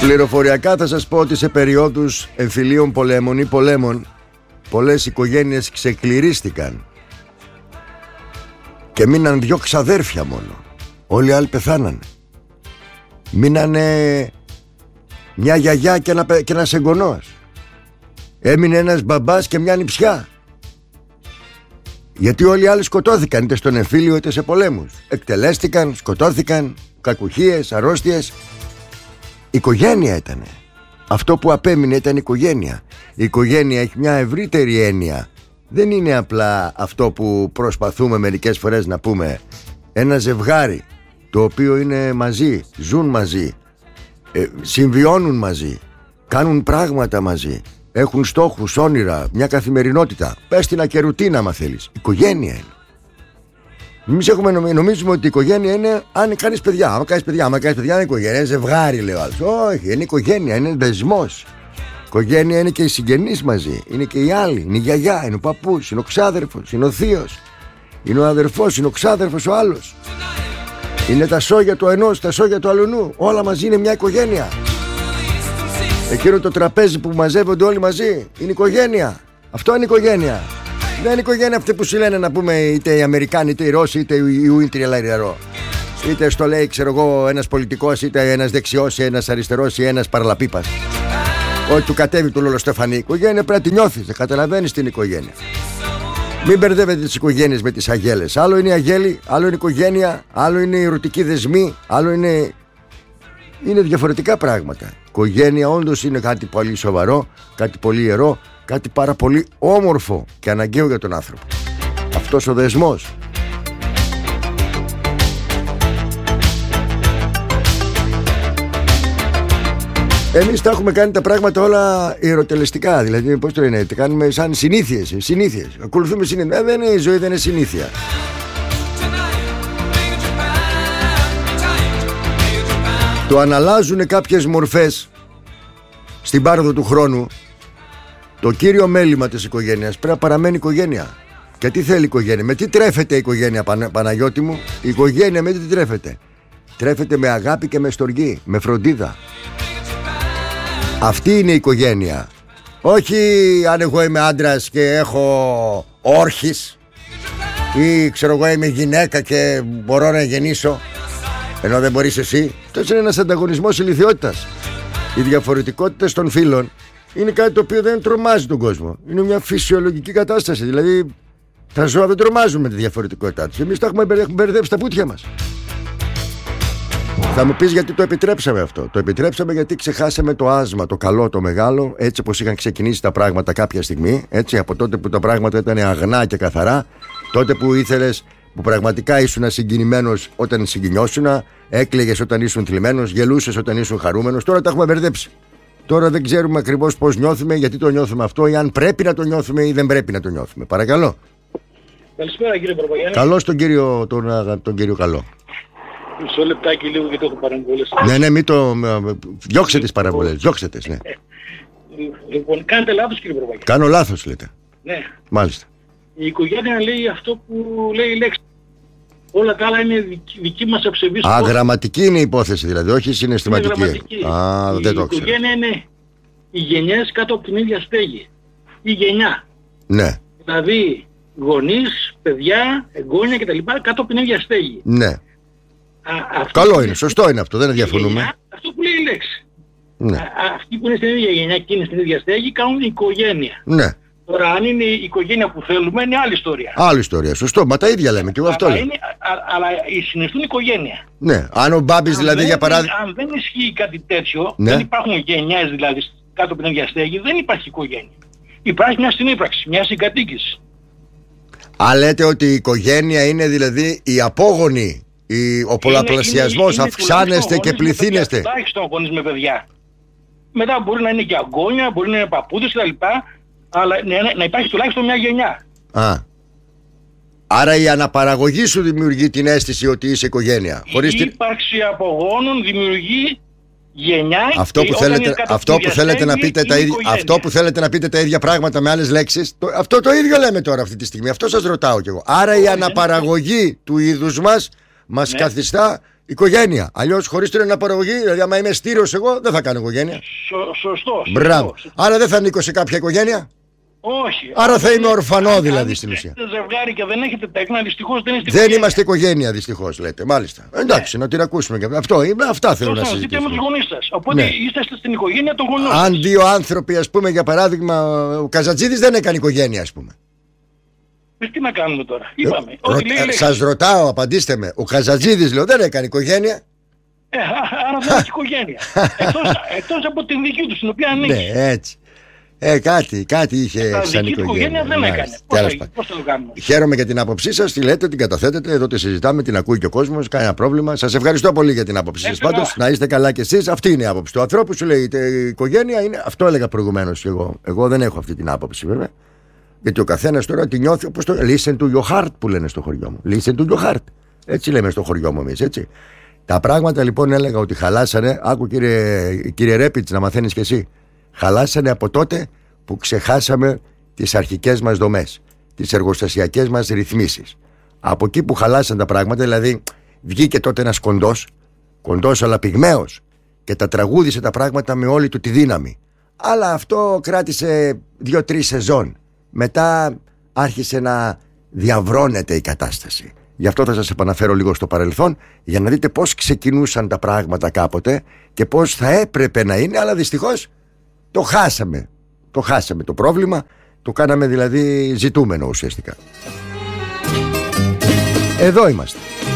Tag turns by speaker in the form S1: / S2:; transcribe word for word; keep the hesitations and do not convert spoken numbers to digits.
S1: Πληροφοριακά θα σας πω ότι σε περιόδους εμφυλίων πολέμων ή πολέμων πολλές οικογένειες ξεκληρίστηκαν και μείναν δυο ξαδέρφια μόνο. Όλοι οι άλλοι πεθάνανε. Μείνανε μια γιαγιά και, ένα, και ένας εγγονός. Έμεινε ένας μπαμπάς και μια νηψιά. Γιατί όλοι οι άλλοι σκοτώθηκαν, είτε στον εμφύλιο είτε σε πολέμους. Εκτελέστηκαν, σκοτώθηκαν, κακουχίες, αρρώστιες. Οικογένεια ήτανε. Αυτό που απέμεινε ήταν οικογένεια. Η οικογένεια έχει μια ευρύτερη έννοια. Δεν είναι απλά αυτό που προσπαθούμε μερικές φορές να πούμε. Ένα ζευγάρι το οποίο είναι μαζί, ζουν μαζί, ε, συμβιώνουν μαζί, κάνουν πράγματα μαζί, έχουν στόχους, όνειρα, μια καθημερινότητα. Πες την και ρουτίνα άμα θέλεις. Οικογένεια είναι. Εμείς έχουμε νομίζουμε ότι η οικογένεια είναι αν κάνεις παιδιά. Άμα κάνεις παιδιά, άμα κάνεις παιδιά είναι οικογένεια. Είναι ζευγάρι, λέει ο άλλος. Όχι, είναι οικογένεια, είναι δεσμός. Οικογένεια είναι και οι συγγενείς μαζί. Είναι και οι άλλοι. Είναι η γιαγιά, είναι ο παππούς, είναι ο ξάδερφος, είναι ο θείος. Είναι ο αδερφός, είναι ο ξάδερφος ο άλλος. Είναι τα σόγια του ενός, τα σόγια του αλλονού. Όλα μαζί είναι μια οικογένεια. Εκείνο το τραπέζι που μαζεύονται όλοι μαζί είναι οικογένεια. Αυτό είναι οικογένεια. Δεν είναι οικογένεια αυτή που σου λένε να πούμε είτε οι Αμερικάνοι, είτε οι Ρώσοι, είτε οι Ουίντρι Λαϊριαρό. Είτε στο λέει, ξέρω εγώ, ένας πολιτικός, είτε ένας δεξιός, ένας αριστερός ή ένας παραλαπίπας. Ότι του κατέβει του Λολοστεφανή. Η οικογένεια πρέπει να τη νιώθεις, να καταλαβαίνεις την οικογένεια. Μην μπερδεύετε τις οικογένειες με τις αγέλες. Άλλο είναι η αγέλη, άλλο είναι η οικογένεια, άλλο είναι οι ερωτικοί δεσμοί, άλλο είναι. Είναι διαφορετικά πράγματα. Η οικογένεια όντως είναι κάτι πολύ σοβαρό, κάτι πολύ ιερό, κάτι πάρα πολύ όμορφο και αναγκαίο για τον άνθρωπο. Αυτός ο δεσμός. Εμείς τα έχουμε κάνει τα πράγματα όλα ιεροτελεστικά. Δηλαδή, πώς το λένε, τα κάνουμε σαν συνήθειες. Συνήθειες. Ακολουθούμε συνήθειες. Ε, δεν είναι η ζωή, δεν είναι συνήθεια. Το αναλάζουν κάποιες μορφές στην πάροδο του χρόνου. Το κύριο μέλημα της οικογένειας πρέπει να παραμένει οικογένεια. Και τι θέλει η οικογένεια? Με τι τρέφεται η οικογένεια, Πανα, Παναγιώτη μου? Η οικογένεια με τι τρέφεται? Τρέφεται με αγάπη και με στοργή, με φροντίδα. Αυτή είναι η οικογένεια. Όχι αν εγώ είμαι άντρας και έχω όρχης ή ξέρω εγώ είμαι γυναίκα και μπορώ να γεννήσω ενώ δεν μπορείς εσύ. Αυτό είναι ένας ανταγωνισμός ηλιθιότητας. Οι διαφορετικότητες των φύλων είναι κάτι το οποίο δεν τρομάζει τον κόσμο. Είναι μια φυσιολογική κατάσταση. Δηλαδή τα ζώα δεν τρομάζουν με τη διαφορετικότητά τους. Εμείς τα έχουμε μπερδέψει τα πούτια μας. Θα μου πεις γιατί το επιτρέψαμε αυτό? Το επιτρέψαμε γιατί ξεχάσαμε το άσμα, το καλό, το μεγάλο, έτσι όπως είχαν ξεκινήσει τα πράγματα κάποια στιγμή. Έτσι, από τότε που τα πράγματα ήταν αγνά και καθαρά, τότε που ήθελες, που πραγματικά ήσουν συγκινημένος όταν συγκινιώσουνα, έκλαιγες όταν ήσουν θλιμμένος, γελούσες όταν ήσουν χαρούμενος. Τώρα τα έχουμε μπερδέψει. Τώρα δεν ξέρουμε ακριβώς πώς νιώθουμε, γιατί το νιώθουμε αυτό, ή αν πρέπει να το νιώθουμε ή δεν πρέπει να το νιώθουμε. Παρακαλώ.
S2: Καλησπέρα κύριε Παπαγιάννη.
S1: Καλώς τον κύριο, τον, τον κύριο Καλό.
S2: Μισό λεπτάκι λίγο γιατί έχω παρεμβολές.
S1: Ναι, ναι, μην το. Διώξτε τις παρεμβολές. Διώξτε τις, ναι.
S2: Λοιπόν, κάνετε λάθος κύριε Παπαγιάννη.
S1: Κάνω λάθος, λέτε?
S2: Ναι.
S1: Μάλιστα.
S2: Η οικογένεια λέει αυτό που λέει η λέξη. Όλα τα άλλα είναι δική, δική μας ευσεβής.
S1: Α, γραμματική είναι η υπόθεση δηλαδή, όχι συναισθηματική.
S2: Είναι
S1: Α,
S2: η
S1: δεν το ξέρω.
S2: Η οικογένεια είναι οι γενιές κάτω από την ίδια στέγη. Η γενιά.
S1: Ναι.
S2: Δηλαδή γονείς, παιδιά, εγγόνια κτλ. Κάτω από την ίδια στέγη.
S1: Ναι.
S2: Α,
S1: καλό είναι, σωστό είναι αυτό, δεν διαφωνούμε.
S2: Γενιά, αυτό που λέει η λέξη.
S1: Ναι.
S2: Α, αυτοί που είναι στην ίδια γενιά και είναι στην ίδια στέγη κάνουν οικογένεια.
S1: Ναι.
S2: Τώρα αν είναι η οικογένεια που θέλουμε είναι άλλη ιστορία.
S1: Άλλη ιστορία, σωστό, μα τα ίδια λέμε και εγώ αυτό λέω.
S2: Είναι, α, αλλά συνιστούν οικογένεια.
S1: Ναι, αν ο Μπάμπης δηλαδή
S2: δεν,
S1: για παράδειγμα.
S2: Αν δεν ισχύει κάτι τέτοιο,
S1: ναι.
S2: δεν υπάρχουν γενιές δηλαδή κάτω από την ίδια στέγη, δεν υπάρχει οικογένεια. Υπάρχει μια συνύπαρξη, μια συγκατοίκηση.
S1: Α, λέτε ότι η οικογένεια είναι δηλαδή η απόγονη. Η, ο πολλαπλασιασμός, αυξάνεστε και πληθύνεστε.
S2: Τουλάχιστον γονείς με παιδιά. Μετά μπορεί να είναι και αγκόνια, μπορεί να είναι παππούδες κτλ. Αλλά να υπάρχει τουλάχιστον μια γενιά.
S1: Α. Άρα η αναπαραγωγή σου δημιουργεί την αίσθηση ότι είσαι οικογένεια.
S2: Η
S1: Χωρίς
S2: ύπαρξη την... απογόνων δημιουργεί γενιά.
S1: Αυτό που θέλετε, αυτό που θέλετε να πείτε τα ίδια, αυτό που θέλετε να πείτε τα ίδια πράγματα με άλλες λέξεις, το, αυτό το ίδιο λέμε τώρα αυτή τη στιγμή. Αυτό σας ρωτάω κι εγώ. Άρα η αναπαραγωγή του είδους μας μας ναι. καθιστά Οικογένεια. Αλλιώς χωρίς την αναπαραγωγή, δηλαδή άμα είμαι στήρος εγώ, δεν θα κάνω οικογένεια.
S2: Σω, σωστό.
S1: Μπράβο. Άρα δεν θα ανήκω σε κάποια οικογένεια.
S2: Όχι.
S1: Άρα θα είμαι ορφανό δηλαδή στην ουσία.
S2: Είστε ζευγάρι και δεν έχετε τέκνα, δυστυχώς δεν είστε
S1: Δεν
S2: οικογένεια.
S1: είμαστε οικογένεια, δυστυχώς λέτε. Μάλιστα. Εντάξει, να την ακούσουμε και αυτό. Είμαι, αυτά θέλω να συζητήσω.
S2: με τους γονείς σας. Οπότε
S1: Ναι.
S2: είστε στην οικογένεια των γονιών.
S1: Αν δύο άνθρωποι, ας πούμε, για παράδειγμα, ο Καζατζίδης δεν έκανε οικογένεια, ας πούμε.
S2: Ε, τι να κάνουμε τώρα. Είπαμε.
S1: Ε,
S2: Ό,τι
S1: ρω-
S2: λέει,
S1: ε,
S2: λέει.
S1: Σας ρωτάω, απαντήστε με. Ο Καζατζίδης, λέω, δεν έκανε οικογένεια.
S2: Ε, α- άρα δεν έχει οικογένεια. εκτός, εκτός από την δική του, στην οποία ανήκει.
S1: Ναι, έτσι. Ε, κάτι, κάτι είχε
S2: Τα
S1: σαν
S2: δική του οικογένεια δεν
S1: Μάλιστα.
S2: έκανε. Πώς
S1: Τέλος
S2: θα,
S1: πάντων.
S2: πώς θα το κάνουμε.
S1: Χαίρομαι για την άποψή σας, τη λέτε, την καταθέτετε, εδώ τη συζητάμε, την ακούει και ο κόσμος, κανένα πρόβλημα. Σας ευχαριστώ πολύ για την άποψή σας.
S2: Είστε καλά.
S1: Πάντως, να είστε καλά κι εσείς. Αυτή είναι η άποψη του ανθρώπου. Σου λέει η οικογένεια είναι. Αυτό έλεγα προηγουμένως κι εγώ. Εγώ δεν έχω αυτή την άποψη, βέβαια. Γιατί ο καθένας τώρα τη νιώθει όπως το. Listen to your heart που λένε στο χωριό μου. Listen to your heart. Έτσι λέμε στο χωριό μου εμείς, έτσι. Τα πράγματα λοιπόν έλεγα ότι χαλάσανε. Άκου κύριε, κύριε Ρέπιτς, να μαθαίνεις κι εσύ. Χαλάσανε από τότε που ξεχάσαμε τις αρχικές μας δομές, τις εργοστασιακές μας ρυθμίσεις. Από εκεί που χαλάσαν τα πράγματα, δηλαδή βγήκε τότε ένας κοντός, κοντός αλλά πυγμαίος, και τα τραγούδισε τα πράγματα με όλη του τη δύναμη. Αλλά αυτό κράτησε δύο-τρεις σεζόν. Μετά άρχισε να διαβρώνεται η κατάσταση. Γι' αυτό θα σας επαναφέρω λίγο στο παρελθόν, για να δείτε πώς ξεκινούσαν τα πράγματα κάποτε και πώς θα έπρεπε να είναι, αλλά δυστυχώς το χάσαμε. Το χάσαμε το πρόβλημα, το κάναμε δηλαδή ζητούμενο ουσιαστικά. Εδώ είμαστε.